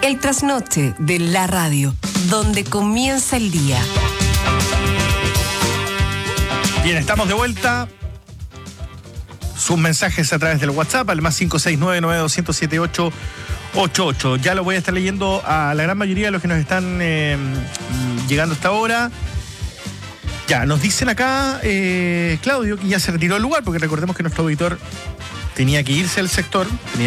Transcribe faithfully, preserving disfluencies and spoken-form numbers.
El trasnoche de la radio, donde comienza el día. Bien, estamos de vuelta. Sus mensajes a través del WhatsApp al más cinco seis nueve nueve dos cero cero siete ocho ocho ocho. Ya lo voy a estar leyendo a la gran mayoría de los que nos están eh, llegando hasta ahora. Ya, nos dicen acá, eh, Claudio, que ya se retiró del lugar, porque recordemos que nuestro auditor tenía que irse al sector, tenía